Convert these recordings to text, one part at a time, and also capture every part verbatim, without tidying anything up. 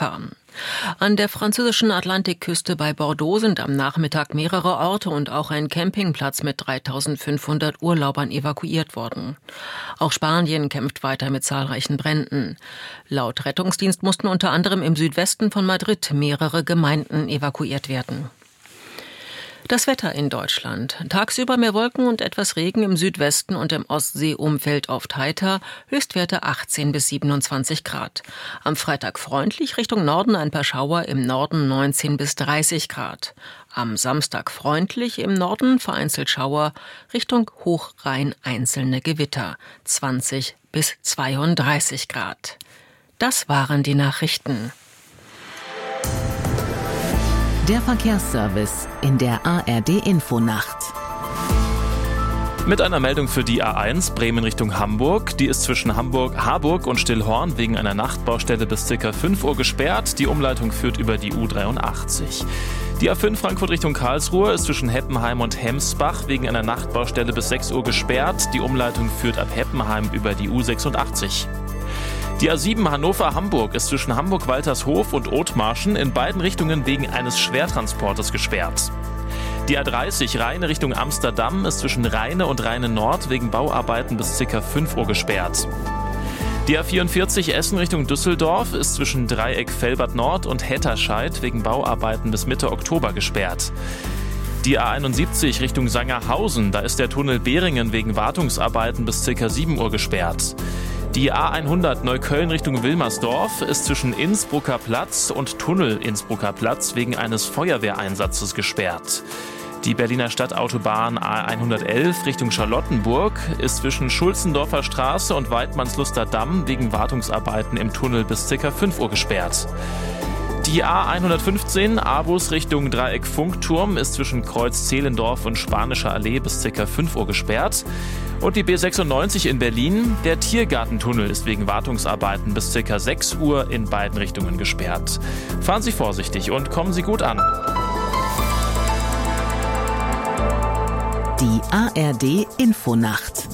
Gefahren. An der französischen Atlantikküste bei Bordeaux sind am Nachmittag mehrere Orte und auch ein Campingplatz mit dreitausendfünfhundert Urlaubern evakuiert worden. Auch Spanien kämpft weiter mit zahlreichen Bränden. Laut Rettungsdienst mussten unter anderem im Südwesten von Madrid mehrere Gemeinden evakuiert werden. Das Wetter in Deutschland. Tagsüber mehr Wolken und etwas Regen im Südwesten und im Ostseeumfeld oft heiter. Höchstwerte achtzehn bis siebenundzwanzig Grad. Am Freitag freundlich, Richtung Norden ein paar Schauer, im Norden neunzehn bis dreißig Grad. Am Samstag freundlich, im Norden vereinzelt Schauer, Richtung Hochrhein einzelne Gewitter. zwanzig bis zweiunddreißig Grad. Das waren die Nachrichten. Der Verkehrsservice in der A R D-Infonacht. Mit einer Meldung für die A eins Bremen Richtung Hamburg. Die ist zwischen Hamburg, Harburg und Stillhorn wegen einer Nachtbaustelle bis ca. fünf Uhr gesperrt. Die Umleitung führt über die U dreiundachtzig. Die A fünf Frankfurt Richtung Karlsruhe ist zwischen Heppenheim und Hemsbach wegen einer Nachtbaustelle bis sechs Uhr gesperrt. Die Umleitung führt ab Heppenheim über die U sechsundachtzig. Die A sieben Hannover-Hamburg ist zwischen Hamburg-Waltershof und Othmarschen in beiden Richtungen wegen eines Schwertransportes gesperrt. Die A dreißig Rheine Richtung Amsterdam ist zwischen Rheine und Rheine Nord wegen Bauarbeiten bis ca. fünf Uhr gesperrt. Die A vierundvierzig Essen Richtung Düsseldorf ist zwischen Dreieck Velbert Nord und Hetterscheid wegen Bauarbeiten bis Mitte Oktober gesperrt. Die A einundsiebzig Richtung Sangerhausen, da ist der Tunnel Beringen wegen Wartungsarbeiten bis ca. sieben Uhr gesperrt. Die A hundert Neukölln Richtung Wilmersdorf ist zwischen Innsbrucker Platz und Tunnel Innsbrucker Platz wegen eines Feuerwehreinsatzes gesperrt. Die Berliner Stadtautobahn A hundertelf Richtung Charlottenburg ist zwischen Schulzendorfer Straße und Weidmannsluster Damm wegen Wartungsarbeiten im Tunnel bis ca. fünf Uhr gesperrt. Die A hundertfünfzehn Avus Richtung Dreieck Funkturm ist zwischen Kreuz Zehlendorf und Spanischer Allee bis ca. fünf Uhr gesperrt. Und die B sechsundneunzig in Berlin, der Tiergartentunnel ist wegen Wartungsarbeiten bis ca. sechs Uhr in beiden Richtungen gesperrt. Fahren Sie vorsichtig und kommen Sie gut an. Die A R D-Infonacht.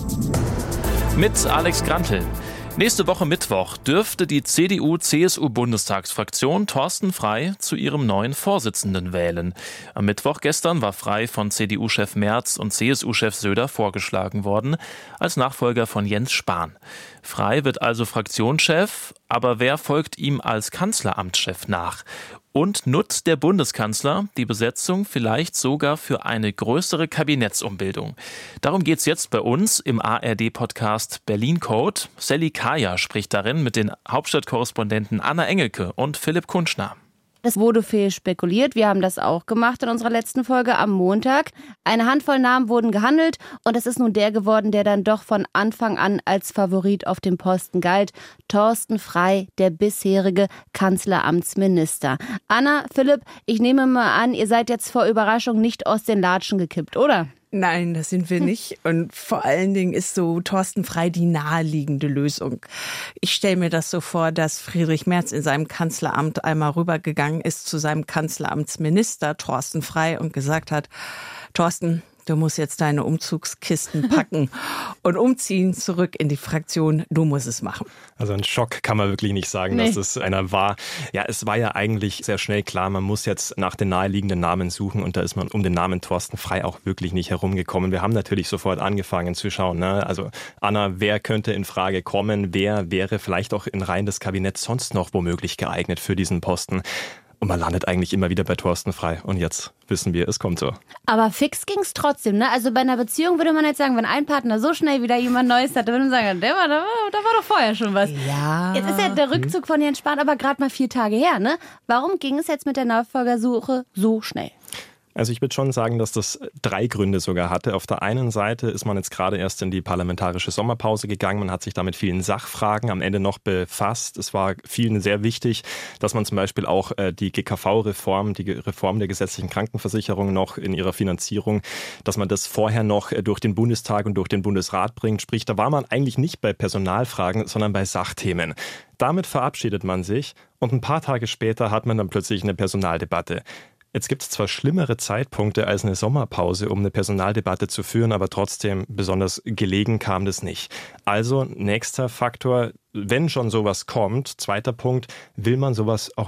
Mit Alex Grantl. Nächste Woche Mittwoch dürfte die C D U-C S U-Bundestagsfraktion Thorsten Frey zu ihrem neuen Vorsitzenden wählen. Am Mittwoch gestern war Frey von C D U-Chef Merz und C S U-Chef Söder vorgeschlagen worden als Nachfolger von Jens Spahn. Frey wird also Fraktionschef, aber wer folgt ihm als Kanzleramtschef nach? Und nutzt der Bundeskanzler die Besetzung vielleicht sogar für eine größere Kabinettsumbildung? Darum geht's jetzt bei uns im A R D-Podcast Berlin Code. Sally Kaya spricht darin mit den Hauptstadtkorrespondenten Anna Engelke und Philipp Kunschner. Es wurde viel spekuliert. Wir haben das auch gemacht in unserer letzten Folge am Montag. Eine Handvoll Namen wurden gehandelt und es ist nun der geworden, der dann doch von Anfang an als Favorit auf dem Posten galt. Thorsten Frey, der bisherige Kanzleramtsminister. Anna, Philipp, ich nehme mal an, ihr seid jetzt vor Überraschung nicht aus den Latschen gekippt, oder? Nein, das sind wir nicht. Und vor allen Dingen ist so Thorsten Frey die naheliegende Lösung. Ich stelle mir das so vor, dass Friedrich Merz in seinem Kanzleramt einmal rübergegangen ist zu seinem Kanzleramtsminister Thorsten Frey und gesagt hat, Thorsten, du musst jetzt deine Umzugskisten packen und umziehen zurück in die Fraktion. Du musst es machen. Also ein Schock kann man wirklich nicht sagen, nee. dass es einer war. Ja, es war ja eigentlich sehr schnell klar, man muss jetzt nach den naheliegenden Namen suchen und da ist man um den Namen Thorsten Frey auch wirklich nicht herumgekommen. Wir haben natürlich sofort angefangen zu schauen, ne? Also Anna, wer könnte in Frage kommen? Wer wäre vielleicht auch in Reihen des Kabinetts sonst noch womöglich geeignet für diesen Posten? Und man landet eigentlich immer wieder bei Thorsten Frey. Und jetzt wissen wir, es kommt so. Aber fix ging's trotzdem, ne? Also bei einer Beziehung würde man jetzt sagen, wenn ein Partner so schnell wieder jemand Neues hat, dann würde man sagen, der war, da, war, da war doch vorher schon was. Ja. Jetzt ist ja der Rückzug von Jens Spahn aber gerade mal vier Tage her, ne? Warum ging es jetzt mit der Nachfolgersuche so schnell? Also ich würde schon sagen, dass das drei Gründe sogar hatte. Auf der einen Seite ist man jetzt gerade erst in die parlamentarische Sommerpause gegangen. Man hat sich da mit vielen Sachfragen am Ende noch befasst. Es war vielen sehr wichtig, dass man zum Beispiel auch die G K V-Reform, die Reform der gesetzlichen Krankenversicherung noch in ihrer Finanzierung, dass man das vorher noch durch den Bundestag und durch den Bundesrat bringt. Sprich, da war man eigentlich nicht bei Personalfragen, sondern bei Sachthemen. Damit verabschiedet man sich und ein paar Tage später hat man dann plötzlich eine Personaldebatte. Jetzt gibt es zwar schlimmere Zeitpunkte als eine Sommerpause, um eine Personaldebatte zu führen, aber trotzdem besonders gelegen kam das nicht. Also nächster Faktor, wenn schon sowas kommt, zweiter Punkt, will man sowas auch